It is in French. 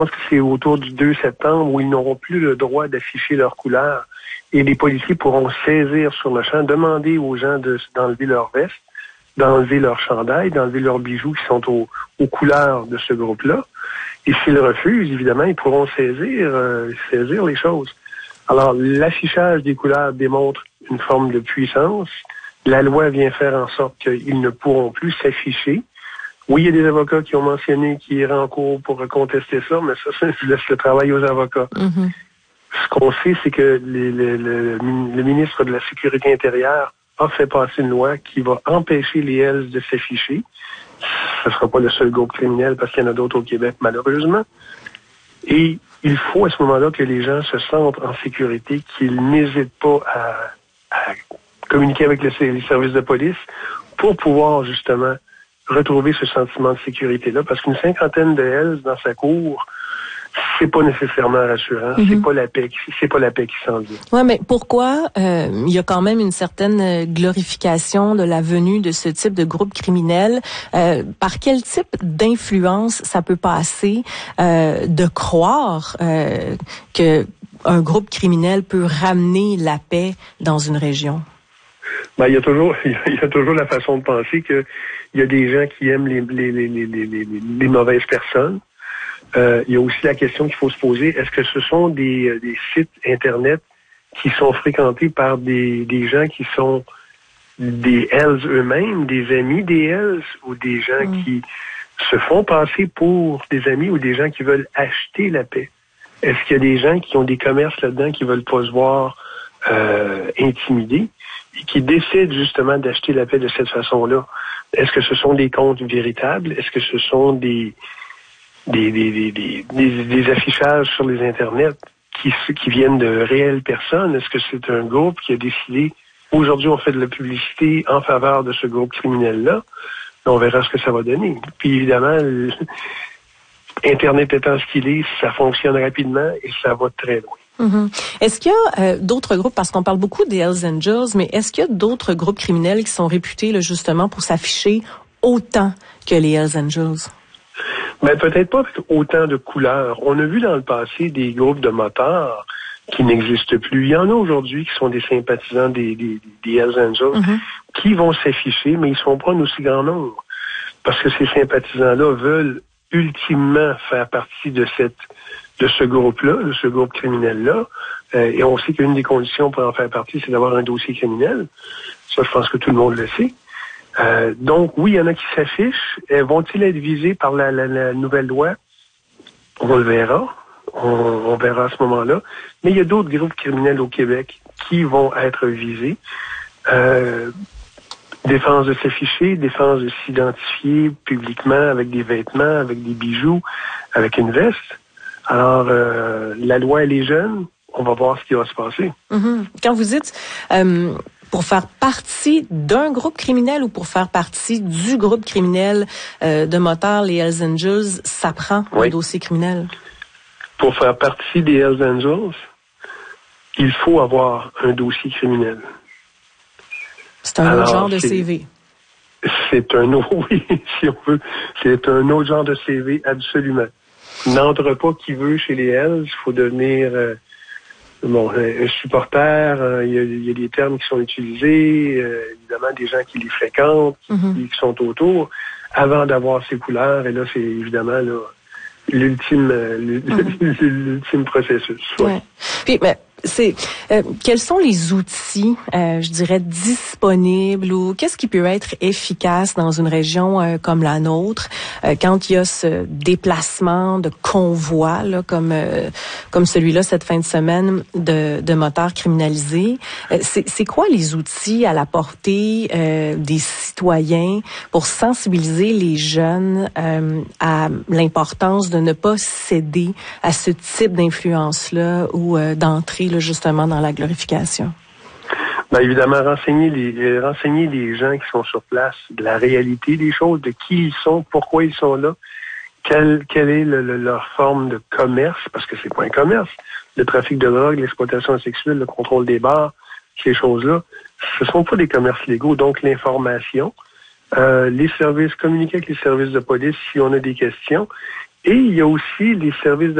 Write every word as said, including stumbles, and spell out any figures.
pense que c'est autour du deux septembre où ils n'auront plus le droit d'afficher leur couleur et les policiers pourront saisir sur le champ, demander aux gens de, d'enlever leur veste, d'enlever leur chandail, d'enlever leurs bijoux qui sont aux, aux couleurs de ce groupe-là. Et s'ils refusent, évidemment, ils pourront saisir, euh, saisir les choses. Alors, l'affichage des couleurs démontre une forme de puissance. La loi vient faire en sorte qu'ils ne pourront plus s'afficher. Oui, il y a des avocats qui ont mentionné qu'ils iraient en cours pour contester ça, mais ça, ça je laisse le travail aux avocats. Mm-hmm. Ce qu'on sait, c'est que les, les, le, le ministre de la Sécurité intérieure a fait passer une loi qui va empêcher les Hells de s'afficher. Ce ne sera pas le seul groupe criminel parce qu'il y en a d'autres au Québec, malheureusement. Et il faut à ce moment-là que les gens se sentent en sécurité, qu'ils n'hésitent pas à, à communiquer avec les, les services de police pour pouvoir justement retrouver ce sentiment de sécurité-là. Parce qu'une cinquantaine de Hells dans sa cour, c'est pas nécessairement rassurant. Mm-hmm. C'est pas la paix, c'est pas la paix qui s'en vient. Ouais, mais pourquoi euh, il y a quand même une certaine glorification de la venue de ce type de groupe criminel? Euh, par quel type d'influence ça peut passer euh, de croire euh, que un groupe criminel peut ramener la paix dans une région? Ben, il y a toujours, il y a toujours la façon de penser que il y a des gens qui aiment les les les les les, les, les mauvaises personnes. Euh, il y a aussi la question qu'il faut se poser, est-ce que ce sont des, des sites Internet qui sont fréquentés par des, des gens qui sont des Hells eux-mêmes, des amis des Hells, ou des gens mmh. qui se font passer pour des amis ou des gens qui veulent acheter la paix? Est-ce qu'il y a des gens qui ont des commerces là-dedans qui veulent pas se voir euh, intimidés et qui décident justement d'acheter la paix de cette façon-là? Est-ce que ce sont des comptes véritables? Est-ce que ce sont des Des, des, des, des, des, des affichages sur les internets qui, qui viennent de réelles personnes? Est-ce que c'est un groupe qui a décidé, aujourd'hui on fait de la publicité en faveur de ce groupe criminel-là? On verra ce que ça va donner. Puis évidemment, le, Internet étant ce qu'il est, ça fonctionne rapidement et ça va très loin. Mm-hmm. Est-ce qu'il y a euh, d'autres groupes, parce qu'on parle beaucoup des Hells Angels, mais est-ce qu'il y a d'autres groupes criminels qui sont réputés là, justement pour s'afficher autant que les Hells Angels? Mais peut-être pas avec autant de couleurs. On a vu dans le passé des groupes de motards qui n'existent plus. Il y en a aujourd'hui qui sont des sympathisants des, des, des Hells Angels mm-hmm. qui vont s'afficher, mais ils ne sont pas en aussi grand nombre. Parce que ces sympathisants-là veulent ultimement faire partie de cette de ce groupe-là, de ce groupe criminel-là. Euh, et on sait qu'une des conditions pour en faire partie, c'est d'avoir un dossier criminel. Ça, je pense que tout le monde le sait. Euh, donc, oui, il y en a qui s'affichent. Euh, vont-ils être visés par la, la, la nouvelle loi? On le verra. On, on verra à ce moment-là. Mais il y a d'autres groupes criminels au Québec qui vont être visés. Euh, défense de s'afficher, défense de s'identifier publiquement avec des vêtements, avec des bijoux, avec une veste. Alors, euh, la loi, elle est jeune. On va voir ce qui va se passer. Mm-hmm. Quand vous dites... Euh pour faire partie d'un groupe criminel ou pour faire partie du groupe criminel euh, de motards, les Hells Angels, ça prend oui. un dossier criminel? Pour faire partie des Hells Angels, il faut avoir un dossier criminel. C'est un Alors, autre genre de c'est, C V. C'est un autre, oui, si on veut. C'est un autre genre de C V, absolument. N'entre pas qui veut chez les Hells, il faut devenir... Euh, Bon, un supporter, euh, il, y a, il y a des termes qui sont utilisés, euh, évidemment des gens qui les fréquentent, qui, mm-hmm. qui sont autour, avant d'avoir ces couleurs. Et là, c'est évidemment là, l'ultime, euh, mm-hmm. l'ultime processus. Ouais. Ouais. Puis, mais, c'est euh, quels sont les outils, euh, je dirais, disponibles ou qu'est-ce qui peut être efficace dans une région euh, comme la nôtre euh, quand il y a ce déplacement de convoi là, comme euh, comme celui-là cette fin de semaine de, de motards criminalisés. Euh, c'est, c'est quoi les outils à la portée euh, des citoyens pour sensibiliser les jeunes euh, à l'importance de ne pas céder à ce type d'influence-là ou euh, d'entrer là, justement dans la glorification? Ben, évidemment, renseigner les, renseigner les gens qui sont sur place de la réalité des choses, de qui ils sont, pourquoi ils sont là, quelle, quelle est le, le, leur forme de commerce, parce que c'est pas un commerce. Le trafic de drogue, l'exploitation sexuelle, le contrôle des bars, ces choses-là, ce sont pas des commerces légaux. Donc, l'information, euh, les services, communiquer avec les services de police si on a des questions, Et il y a aussi les services de